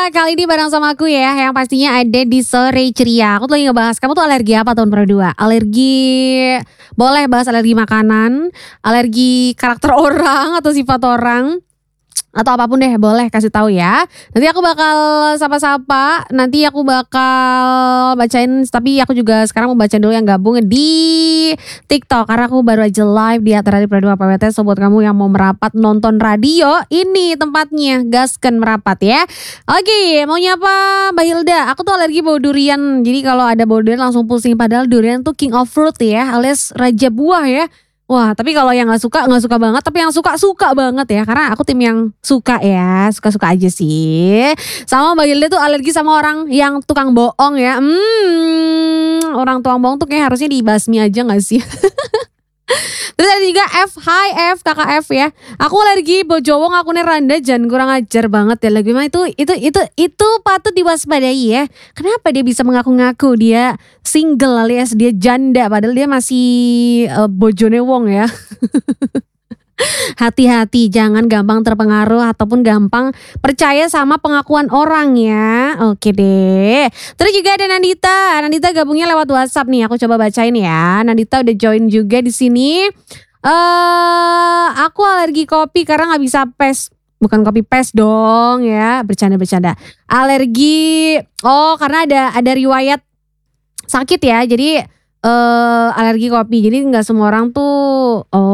kali ini bareng sama aku ya, yang pastinya ada di Sore Ceria. Aku tuh lagi ngebahas, kamu tuh alergi apa tahun 2022? Alergi, boleh bahas alergi makanan, alergi karakter orang atau sifat orang, atau apapun deh, boleh kasih tahu ya. Nanti aku bakal sapa-sapa, nanti aku bakal bacain, tapi aku juga sekarang mau bacain dulu yang gabung di TikTok karena aku baru aja live di Acara Radio Pradua PWT. So buat kamu yang mau merapat nonton radio, ini tempatnya, gasken merapat ya. Oke, mau nyapa Mbak Hilda. Aku tuh alergi bau durian. Jadi kalau ada bau durian langsung pusing, padahal durian tuh king of fruit ya, alias raja buah ya. Wah, tapi kalau yang nggak suka banget, tapi yang suka banget ya, karena aku tim yang suka ya, suka aja sih. Sama Mbak Hilda tuh alergi sama orang yang tukang bohong ya. Orang tukang bohong tuh kayak harusnya dibasmi aja nggak sih? Terus ada juga F, hi F, kakak F ya. Aku alergi bojowong, akunnya Randa, jangan kurang ajar banget ya. Lagi mah itu patut diwaspadai ya. Kenapa dia bisa mengaku-ngaku dia single alias dia janda, padahal dia masih bojone wong ya. Hati-hati, jangan gampang terpengaruh ataupun gampang percaya sama pengakuan orang ya. Oke deh. Terus juga ada Nandita. Nandita gabungnya lewat WhatsApp nih. Aku coba bacain ya. Nandita udah join juga di sini. Aku alergi kopi karena nggak bisa bukan kopi pes dong ya. Bercanda. Alergi. Oh, karena ada riwayat sakit ya. Jadi alergi kopi. Jadi nggak semua orang tuh